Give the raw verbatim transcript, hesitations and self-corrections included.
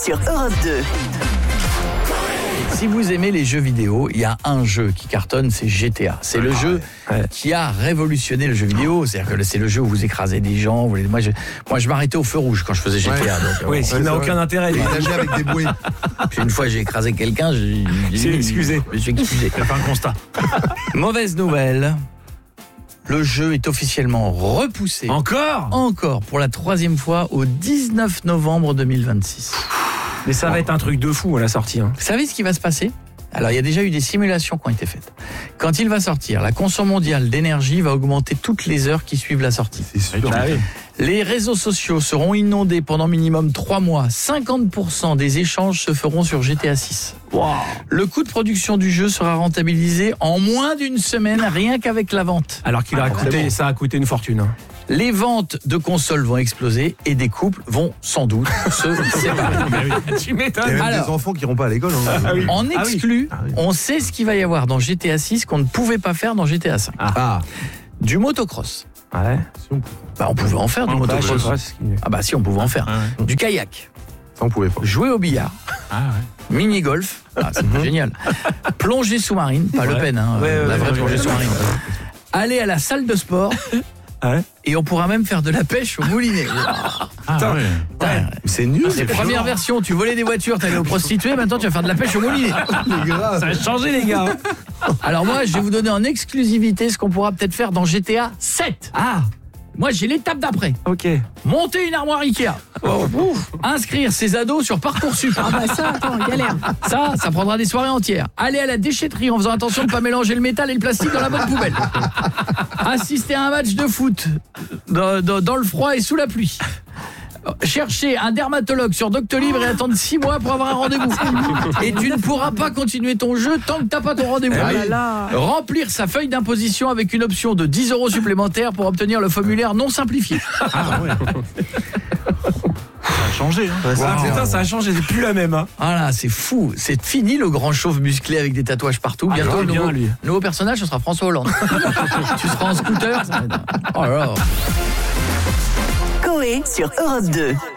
sur Europe deux. Si vous aimez les jeux vidéo, il y a un jeu qui cartonne, c'est G T A. C'est le ah, jeu ouais. qui a révolutionné le jeu vidéo. C'est-à-dire que c'est le jeu où vous écrasez des gens. Vous... Moi, je, moi, je m'arrêtais au feu rouge quand je faisais G T A. Ouais. Donc, oui, euh, ce qui n'a aucun vrai. intérêt. Partagé avec des bouées. Puis une fois, j'ai écrasé quelqu'un. J'ai, j'ai excusé. Je me suis excusé. Il a fait un constat. Mauvaise nouvelle. Le jeu est officiellement repoussé. Encore Encore pour la troisième fois au dix-neuf novembre deux mille vingt-six. Mais ça va être un truc de fou à la sortie. Hein. Vous savez ce qui va se passer ? Alors, il y a déjà eu des simulations qui ont été faites. Quand il va sortir, la consommation mondiale d'énergie va augmenter toutes les heures qui suivent la sortie. C'est sûr. Ah, oui. Les réseaux sociaux seront inondés pendant minimum trois mois. cinquante pour cent des échanges se feront sur G T A six. Wow. Le coût de production du jeu sera rentabilisé en moins d'une semaine, rien qu'avec la vente. Alors qu'il a Ah, coûté, bon. ça a coûté une fortune. Hein. Les ventes de consoles vont exploser et des couples vont sans doute se séparer. Tu Il y a m'étonnes. même Alors- des enfants qui iront pas à l'école. Hein. Ah oui. En exclu, Ah oui. on sait ce qu'il va y avoir dans G T A six qu'on ne pouvait pas faire dans G T A cinq. Ah, Du motocross. Ouais. si on, Bah, on pouvait en faire du Bah, je sais motocross. pas, c'est ce qui- Ah bah si, on pouvait en faire. Du kayak. ça on pouvait pas. Jouer au billard. Mini-golf. Ah, c'est génial. Plongée sous-marine. Pas Ouais. le peine, hein, Ouais, ouais, la ouais, vraie ouais, plongée ouais. sous-marine. Aller à la salle de sport. Ouais. Et on pourra même faire de la pêche au moulinet. Putain. Putain, Mais c'est nul. c'est la première version. Tu volais des voitures, t'allais aux prostituées. Maintenant, tu vas faire de la pêche au moulinet. C'est grave. Ça a changé, les gars. Alors moi, je vais vous donner en exclusivité ce qu'on pourra peut-être faire dans G T A sept. Ah, Moi, j'ai l'étape d'après. ok. Monter une armoire Ikea. Ouf. Inscrire ses ados sur Parcoursup. Ah bah ça, attends, galère. Ça, ça prendra des soirées entières. Aller à la déchetterie en faisant attention de ne pas mélanger le métal et le plastique dans la bonne poubelle. Assister à un match de foot dans, dans, dans le froid et sous la pluie. Chercher un dermatologue sur Doctolib et attendre six mois pour avoir un rendez-vous. Et tu ne pourras pas continuer ton jeu tant que t'as pas ton rendez-vous. Ah là là. Remplir sa feuille d'imposition avec une option de dix euros supplémentaires pour obtenir le formulaire non simplifié. Ah ouais. Ça a changé. Hein. Ah, putain, ça a changé, c'est plus la même. Hein. Voilà, c'est fou. C'est fini le grand chauve musclé avec des tatouages partout. Ah, Bientôt, j'aime le bien, nouveau, lui. nouveau personnage, ce sera François Hollande. Tu seras en scooter. Ça va être- Oh là là. Coé sur Europe deux.